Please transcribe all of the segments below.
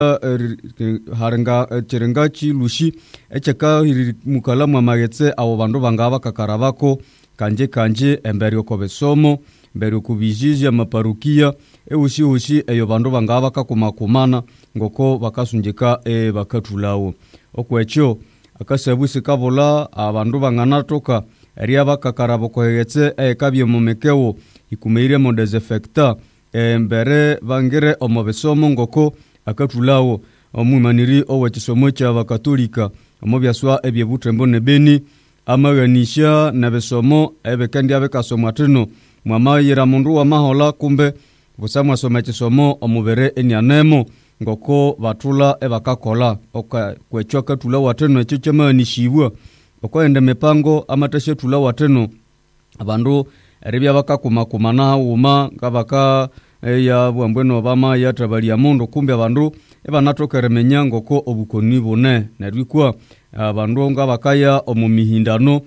harenga chirengachi lushi echeka mukalamu amagetse abo bandu bangaba kakarabako kanje emberi okobesomo mbere kubijiji amaparukia ushi eyo bandu bangaba kakumakumana ngoko bakasunjika bakatulawo okwecho akasabusi kabola abandu banganatoka eria bakakarabo kohegetse kabye momekeo ikumeire mo desinfecta mbere bangire omobesomo ngoko akatulawo omumaniri owekisomo kya bakatolika omobyaswa ebyebutrembo ne beni amaganisha na besomo ebekendi abekasomwa atino mwamayira mundu wa mahola kumbe busamwa soma kisomo omubere enyanemo ngoko batula ebakakola okwecho katula wateno ekyo kyamaanishibwa okwende mepango amatashe tula wateno abandu eribya bakakumakumana uma kabaka ya bwambweno bama ya trabali ya mundu kumbe abandu ebanatokere menyango ko obukoni bone nerikwa abandu ngabakaya omumihindano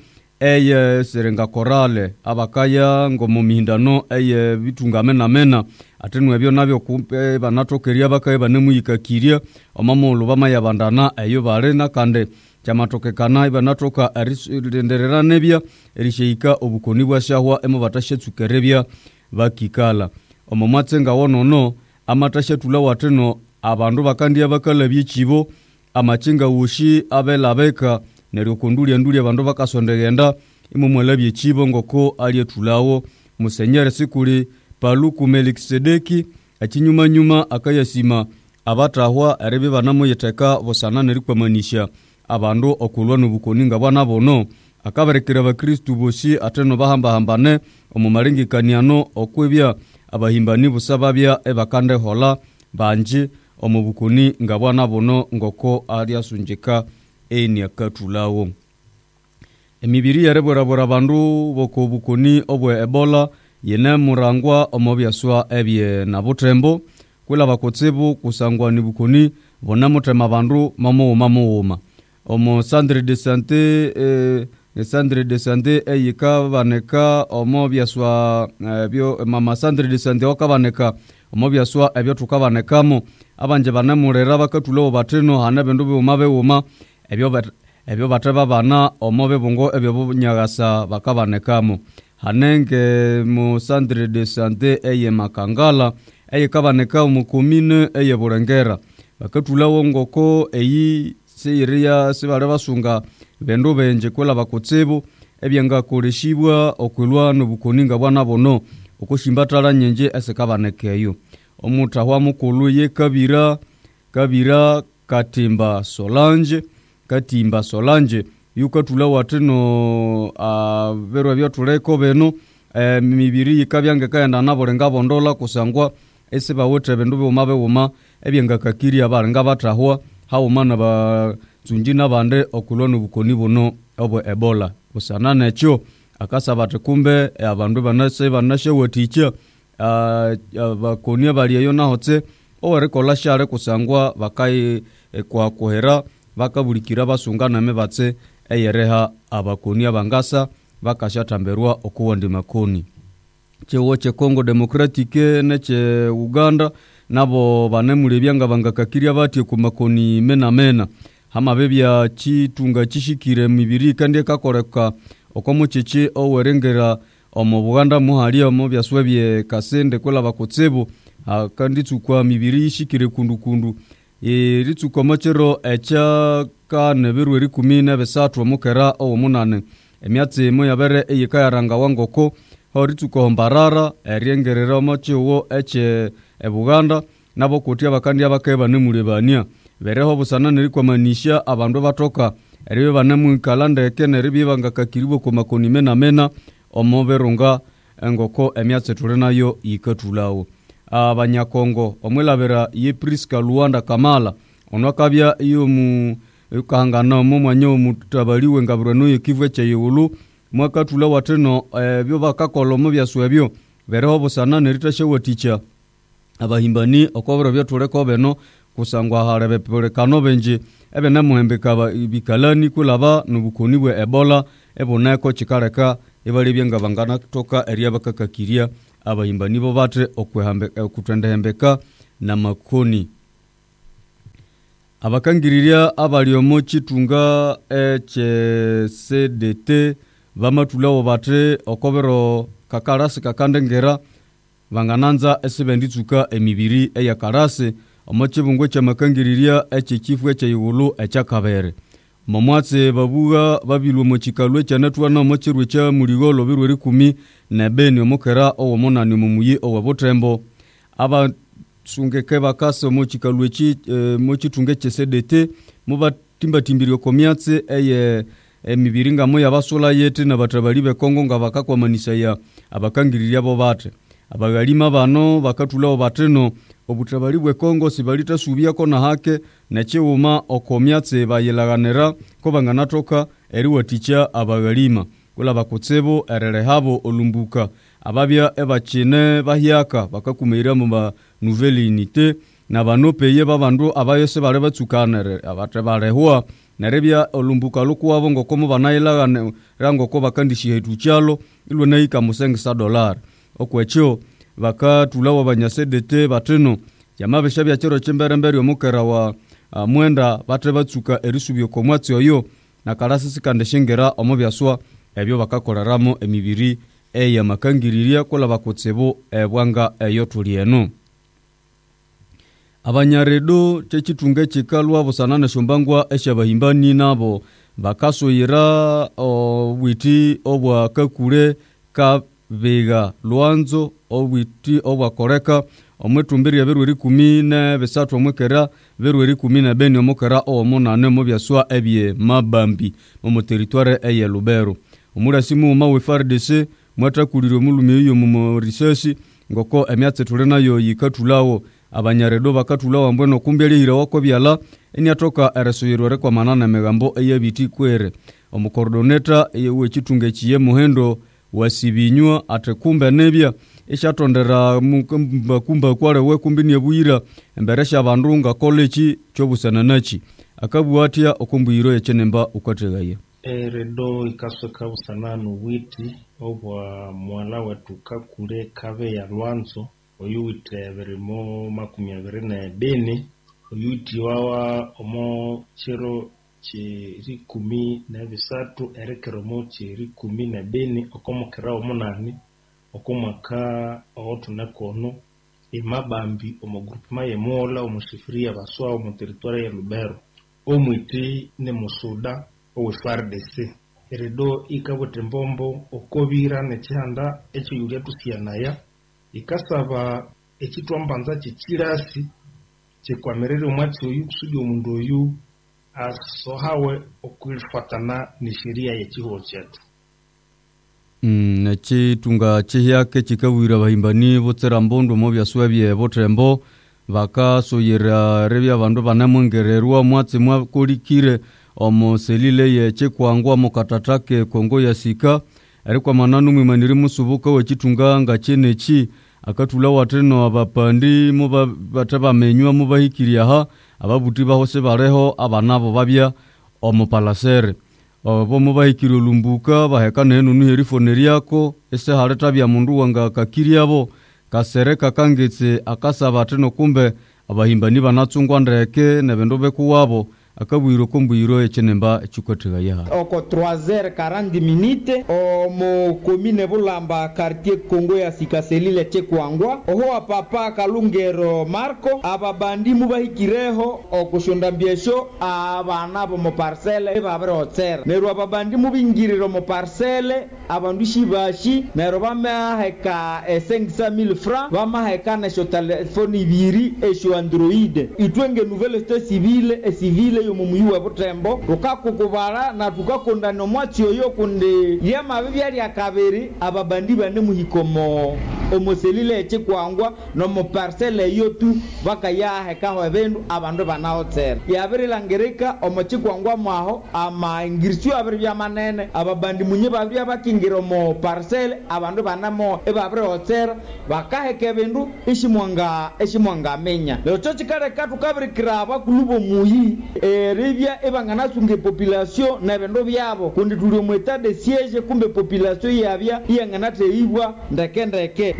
eye serenga korale abakaya ngomumihindano eye bitungamena mena atenwe byo nabyo kumpe banatokeria bakaye banemuyikakiria omamolo bamaya bandana eyo barena kande chamatokekana ibanatoka arisenderera nebya erisheika obukoni bwa shahwa emo batashetsukerebya bakikala omomatsenga wonono amatashe tula wateno abandu bakandia bakala byikibo amachinga ushi abelabeka neryo nduli abandu bakasondegenda imumwela byikibo ngoko alietulawo musenyere sikuli Paluku Melkisedeki akinyuma akayasima abatahwa erebe banamo yeteka bosana nerikwamanisha abandu okulwa nubukoninga bwana bono akabarekera abakristu bosi ateno bahambahambane omumalengekaniano okwebya abahimbani busababya ebakande hola banji omubukoni nga bwana bono ngoko aliasunjika eni akatulawo emibiri yarebora abandu boko bukoni obwe Ebola yene murangwa omobyaswa ebye nabutrembo kula bakotsebo kusangwa ni bukoni bona mutema bandu mamuuma omo centre de santé eyika baneka omobyaswa byo mama centre de santé okabaneka omobyaswa ebyo tukabanekamo abanje banemurera bakatulo bateno hanebendo buma ebyo bateba bana omobe bungo ebyo bunyagasa bakabanekamo hanenge mu centre de santé eye Makangala eye kabaneka mu commune eye Burengera bakatulawo ngoko eyi seyiria sibale basunga bendo benje kola bakotsebo ebyenga koleshibwa okulwa nobukoninga bwana bono okushimbatala nyenje esekabanekeyo omutahwa mukulu ye kabira katimba Solange yukatula wateno verwa byatuleko beno mibiri ikabyange kayenda nabolenga bondola kusangwa ese bawote bendo buma ebyenga kakiri abalenga batahwa haumana bazunji nabande okulona ubukoni buno obwe Ebola usana necho akasabate kumbe abandu banashe weticha bakonia baliyo nahotse owerekola share kusangwa bakai kwa kohera bakabulikira basungana mebatse eyereha abakonia bangasa bakashatamberwa okuwandi makoni chewo che Congo Democratique neche Uganda nabo banemulebyanga bangakakiria bati ku makoni mena hama bebya chitunga chishikire mibiri kandi kakoreka okomuchichi owerengera omu Buganda muhali omu byaswebye kasende kola bakotsebo kandi tsukwa mibiri ishikire kundu ritsuko machero echa ka neberu eri 13 omukera omunane emyatse mo yabere eyikayaranga wangoko horitsuko mbarara eriengerera omachiwo eche Buganda nabo kotia bakandi abakeba nemulebania bereho busana nerikwamanisha abandu batoka eribe banemwikalanda ekene ribi bangakakiribo ku makoni mena omoberunga engoko emyatse tulenayo yikatulawo abanyakongo omwelabera ye Priska Luanda Kamala onwakabya iyo mu kahangana mu mwanyo mutabaliwe ngabirano yekivwe kye yulu mwakatula wateno byo bakakolo mu byaswebyo bereho busana neritashe waticha abahimbani okobero byatuleko beno kusangwa harebe pelekano benje ebene muhembeka bikalani kulaba nubukoni bwe Ebola eboneko chikareka ebalibyenga bangana toka eria bakakakiria abahimbani bo bate okwehambeka kutendehembeka na makoni abakangiriria abaliomo chitunga CDT bamatulawo batre okobero kakarasi kakandengera bangananza esibenditsuka emibiri eya karasi omachibungwe cha makangiriria echichifu echayigulu echakabere momwatse babuga babilwe mu chikalwe chanatwana mu chirwe cha muligolo birwe 10 na beni omukera owo monani mumuyi owo botembo aba sungeke bakase mu chikalwe chi mu chitunge che CDT mu batimbatimbirio komyatse eye emibiringa mo yabasola yete na batabali be Kongo nga bakakwamanisa ya abakangiriria bo bate abagalima bano bakatulawo bateno obutabali bwe Kongo sibalita subia kona hake na cheuma okomyatse bayelaganera ko banganatoka eriwaticha abagalima kula bakotsebo erelehabo olumbuka ababya ebachine bahiaka bakakumeira mu nouvelle unité na banopeye babandu abayose bale batsukanere abatebalehwa narebya olumbuka lukuwabo ngokomo banayelagane rangoko bakandishi hetu chalo ilwe naika $500 okwecho bakatulawo banyasedete bateno yamabesha bya chero chemberemberi omukera wa mwenda bate batsuka erisubyo komwatsi oyo na karasi sikandeshengera omubyaswa ebyo bakakoleramo emibiri eya makangiriria kola bakotsebo ebwanga eyo tulieno abanyaredo chechitunge chikalwa busanane shombangwa eshabahimbani nabo bakasoyira witi obwa kakure ka vega luanzo obwiti obwa koreka omwetumbiri ya berweri 10 besatu omwekera berweri 10 beni omukera omonane mu byaswa ebye mabambi mu territoire eye Lubero omurasimu mawe FARDC mwatakuliro mulumi yo mu research ngoko emyatse tulena yo yikatulawo abanyaredo bakatulawo mbweno kumbeli hira wako byala eniatoka eresoyirore kwa manana megambo eyebiti kwere omukordoneta eyewe chitunge chiye muhendo wasibinywa atekumbe nebya ishatondera kumba kware we kumbini ebuira emberesha bandunga college chobusananachi akabuatia okumbuyiro yechenemba ukategaya redo ikasoka busananu witi obwa mwala wetu kakure kave ya Lwanzo oyuite verimo 22 oyuiti wawa omo chero chiri 13 erekeromo chiri 12 okomokera omunani okomaka otunakono emabambi omogrupema yemola omushifiria baswa mu territoire ya Lubero omwiti ne musuda owe FARDC eredo ikabote mbombo okobira ne chanda echo yulia tusianaya ikasaba ekitwambanza kikirasi kyekwamerere omwatsi oyu kusudi omundu oyu asohawe okwifatana ne sheria yekiho kyetu nechitunga chihyake chikawira bahimbani botsera mbondo mo byaswa bye botembo bakasoyera rebya bandu banamwengererwa mwatsi mwakolikire omoselile ye chekwangwa mokatatake Kongo ya sika arikwa mananu mwimaniri musubuka wechitunga nga chenechi akatulawo ateno abapandi mo bataba menywa mo bahikiria ha ababuti bahose bareho abanabo babya omopalasere obo mo bahikiro lumbuka bahekana enu nuherifoneri yako ese hareta bya mundu wanga kakiriabo kasereka kangetse akasaba ateno kumbe abahimbani banatsungwa ndeke nebendo bekuwabo akabwiro kombwiro echenemba echikotegaya oko 3h40 omo commune Bulamba quartier Kongo ya sikaselile chekwangwa oho papa Kalungero Marco ababandi mubahikireho okushondambiesho abana bo mu parcelle babrotser nero ababandi mubingiriro mu parcelle abandu shibashi nero bamaheka 500,000 francs bamaheka na telefone ibiri esho Android itwenge nouvelle state civile yo mumuyiwa butembo tukakukubara na tukakondana mwatsi oyo kunde yema bibyali akabiri ababandi bane muhikomo omoselile echikwangwa no mu parcelle yotu bakayahe kaho ebendu abandu banaotser yabiri langereka omochikwangwa mwaho ama ingirsio abiri byamanene ababandi munye babiri abakingira mo parcelle abandu banamo ebabiri otser bakaheke ebendu ishimwanga menya leo chochikare katu kabiri kiraba kulubo muyi ribya ebanganasunge population na bendo byabo kundi tuli mu etat de siège kumbe population yabya iyanganate ibwa ndeke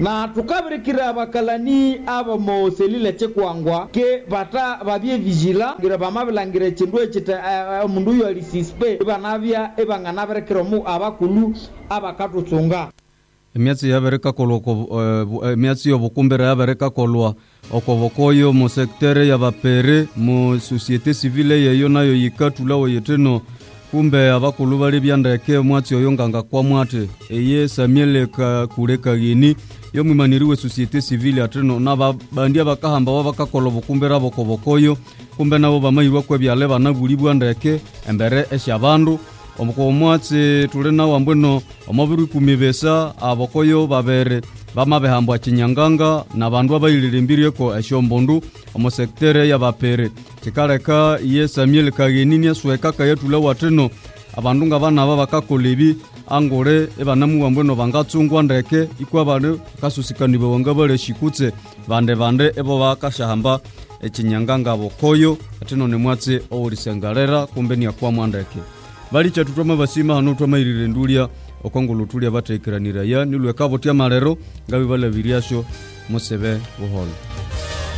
na tukabirikira abakalani aba mo selile chekwangwa ke bata babye vigila ngira bamabilangire chindwe chita mundu yo alisispe banavya ebangana berekero mu abakulu abakatutunga emyatsi yabereka koloko emyatsi yobukumbera yabereka kolwa okobokoyo mu sektere yabapere mu societe civile yeyo nayo yikatula oyeteno kumbe abakulu bali byandeke mwatsi oyo nganga kwa mwate eye Samuel Kuleka gini yo mwimaniriwe societe civile ateno nabandia bakahamba wabakakola bukumbera bokobokoyo kumbe nabo bamayirwa kwe byale banagulibwa ndeke embere eshabandu omko mwatsi tulena wambweno omabiru kumibesa abokoyo babere bamabehambwa chinyanganga na bandu abayilirimbireko eshombondu omo sektere yabapere kikaleka ye Samuel Kagenini asweka kayetula wateno abandu ngabana bakakolebi angore ebanamu wambweno bangatsungwa ndeke ikwa bane kasusikanibe wangabale shikutse bande ebo bakashahamba echinyanganga bokoyo ateno ne mwatsi owurisengalera kumbe ni akwa mwandeke bali chatutoma basima hano twamayirire ndulia okongolo tulia batekeranira ya nilwe kabo tia malero ngabi bala viriasho musebe buholo